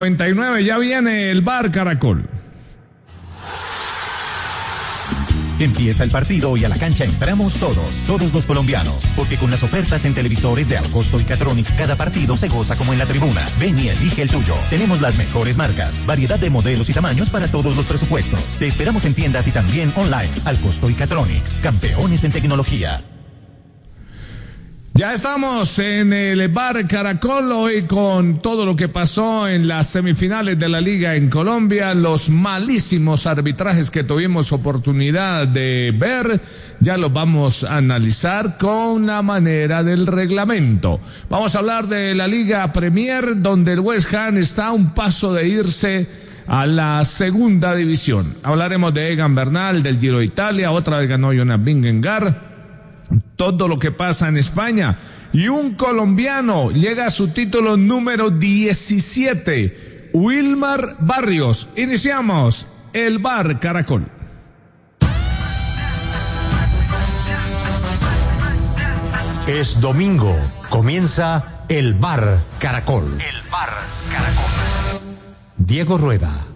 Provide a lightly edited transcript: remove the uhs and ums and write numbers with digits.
99, ya viene el Bar Caracol. Empieza el partido y a la cancha entramos todos los colombianos, porque con las ofertas en televisores de Alcosto y Catronics cada partido se goza como en la tribuna. Ven y elige el tuyo. Tenemos las mejores marcas, variedad de modelos y tamaños para todos los presupuestos. Te esperamos en tiendas y también online. Alcosto y Catronics, campeones en tecnología. Ya estamos en el Bar Caracol hoy con todo lo que pasó en las semifinales de la Liga en Colombia, los malísimos arbitrajes que tuvimos oportunidad de ver, ya los vamos a analizar con la manera del reglamento. Vamos a hablar de la Liga Premier, donde el West Ham está a un paso de irse a la segunda división. Hablaremos de Egan Bernal, del Giro de Italia, otra vez ganó Jonas Vingegaard. Todo lo que pasa en España. Y un colombiano llega a su título número 17, Wilmar Barrios. Iniciamos el Bar Caracol. Es domingo. Comienza el Bar Caracol. El Bar Caracol. Diego Rueda.